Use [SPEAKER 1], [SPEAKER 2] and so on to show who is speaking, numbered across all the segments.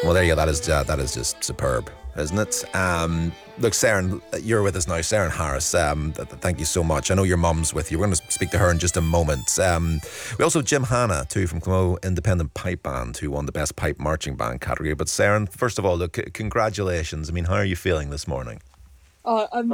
[SPEAKER 1] Well, there you go. That is just superb, isn't it? Look, Saren, you're with us now. Saren Harris, thank you so much. I know your mum's with you. We're going to speak to her in just a moment. We also have Jim Hanna, too, from Clonmel Independent Pipe Band, who won the Best Pipe Marching Band category. But Saren, first of all, look, congratulations. I mean, how are you feeling this morning?
[SPEAKER 2] I'm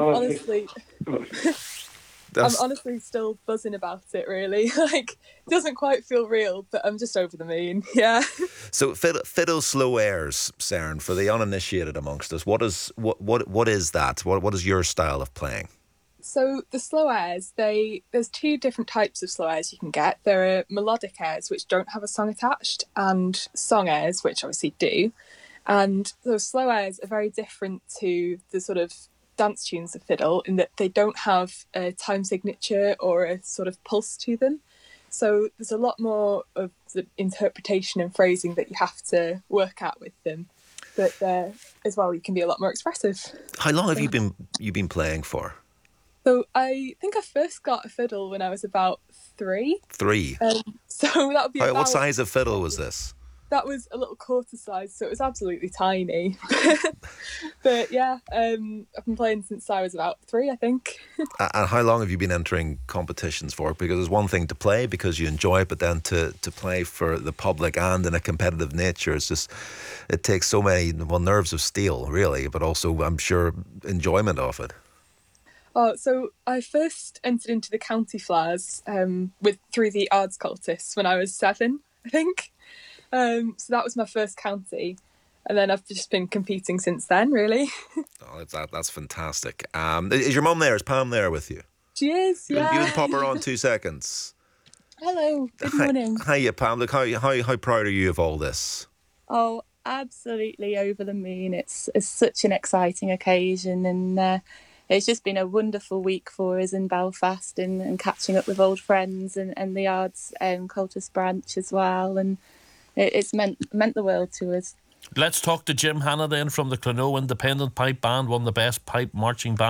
[SPEAKER 2] honestly still buzzing about it, really. Like, it doesn't quite feel real, but I'm just over the moon. Yeah.
[SPEAKER 1] So, fiddle slow airs, Saren, for the uninitiated amongst us. What is that? What is your style of playing?
[SPEAKER 2] So the slow airs, there's two different types of slow airs you can get. There are melodic airs, which don't have a song attached, and song airs, which obviously do. And those slow airs are very different to the sort of dance tunes of fiddle in that they don't have a time signature or a sort of pulse to them. So there's a lot more of the interpretation and phrasing that you have to work at with them. But as well, you can be a lot more expressive.
[SPEAKER 1] How long have you been playing for?
[SPEAKER 2] So I think I first got a fiddle when I was about 3.
[SPEAKER 1] 3?
[SPEAKER 2] So that would be
[SPEAKER 1] what size of fiddle was this?
[SPEAKER 2] That was a little quarter size, so it was absolutely tiny. But yeah, I've been playing since I was about 3, I think.
[SPEAKER 1] And how long have you been entering competitions for? Because it's one thing to play because you enjoy it, but then to play for the public and in a competitive nature, it takes so many nerves of steel, really, but also, I'm sure, enjoyment of it.
[SPEAKER 2] Oh, so I first entered into the county flowers through the Ards Cultists when I was 7, I think. So that was my first county, and then I've just been competing since then, really.
[SPEAKER 1] Oh, that's fantastic. Is your mum there? Is Pam there with you?
[SPEAKER 2] She is, yeah.
[SPEAKER 1] You can pop her on 2 seconds.
[SPEAKER 3] Hello, good morning.
[SPEAKER 1] Hiya, Pam. Look, how proud are you of all this?
[SPEAKER 3] Oh, absolutely over the moon. It's such an exciting occasion, and it's just been a wonderful week for us in Belfast and catching up with old friends and the Ards Cultist branch as well, and it's meant the world to us.
[SPEAKER 4] Let's talk to Jim Hanna then from the Clonmel Independent Pipe Band, one of the best pipe marching bands